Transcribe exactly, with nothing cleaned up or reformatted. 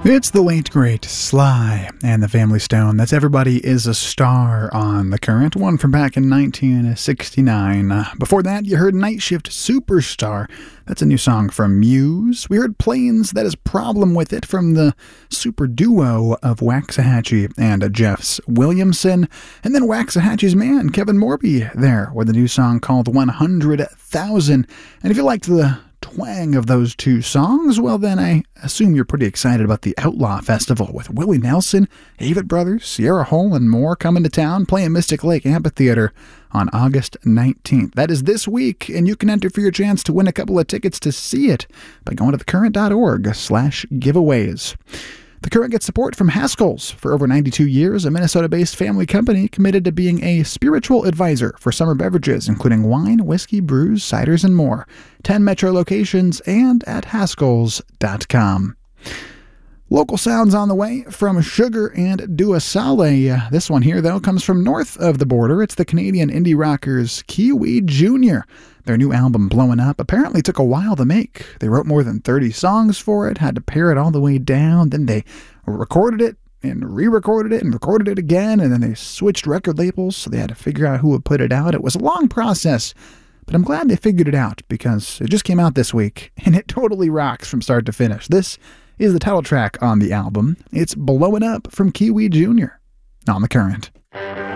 It's the late, great Sly and the Family Stone. That's Everybody is a Star on The Current, one from back in nineteen sixty-nine. Uh, before that, you heard Night Shift Superstar. That's a new song from Muse. We heard Planes, That Is Problem With It, from the super duo of Waxahachie and uh, Jeffs Williamson. And then Waxahachie's man, Kevin Morby, there with a new song called one hundred thousand. And if you liked the twang of those two songs, well then I assume you're pretty excited about the Outlaw Festival with Willie Nelson, Avett Brothers, Sierra Hull, and more coming to town, playing Mystic Lake Amphitheater on August nineteenth. That is this week, and you can enter for your chance to win a couple of tickets to see it by going to thecurrent.org slash giveaways. The Current gets support from Haskell's. For over ninety-two years, a Minnesota-based family company committed to being a spiritual advisor for summer beverages, including wine, whiskey, brews, ciders, and more. ten metro locations and at haskells dot com. Local sounds on the way from Sugar and Dua Saleh. This one here, though, comes from north of the border. It's the Canadian indie rockers Kiwi Junior Their new album, Blowin' Up, apparently took a while to make. They wrote more than thirty songs for it, had to pare it all the way down, then they recorded it and re-recorded it and recorded it again, and then they switched record labels, so they had to figure out who would put it out. It was a long process, but I'm glad they figured it out because it just came out this week, and it totally rocks from start to finish. This is the title track on the album. It's Blowin' Up from Kiwi Junior on The Current.